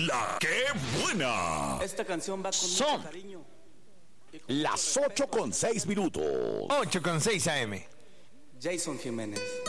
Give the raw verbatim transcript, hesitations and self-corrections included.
La ¡Qué buena! Esta canción va con Son mucho cariño. Las ocho con seis minutos. ocho con seis A M. Jason Jiménez.